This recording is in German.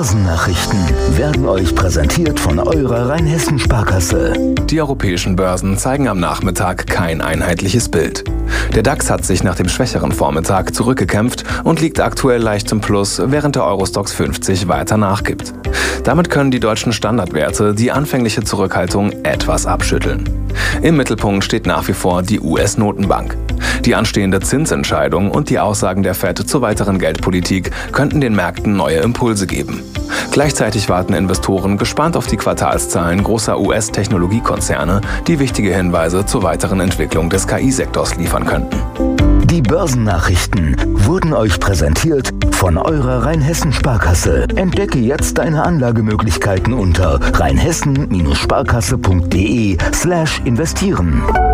Börsennachrichten werden euch präsentiert von eurer Rheinhessen-Sparkasse. Die europäischen Börsen zeigen am Nachmittag kein einheitliches Bild. Der DAX hat sich nach dem schwächeren Vormittag zurückgekämpft und liegt aktuell leicht im Plus, während der Eurostoxx 50 weiter nachgibt. Damit können die deutschen Standardwerte die anfängliche Zurückhaltung etwas abschütteln. Im Mittelpunkt steht nach wie vor die US-Notenbank. Die anstehende Zinsentscheidung und die Aussagen der Fed zur weiteren Geldpolitik könnten den Märkten neue Impulse geben. Gleichzeitig warten Investoren gespannt auf die Quartalszahlen großer US-Technologiekonzerne, die wichtige Hinweise zur weiteren Entwicklung des KI-Sektors liefern könnten. Die Börsennachrichten wurden euch präsentiert von eurer Rheinhessen-Sparkasse. Entdecke jetzt deine Anlagemöglichkeiten unter rheinhessen-sparkasse.de/investieren.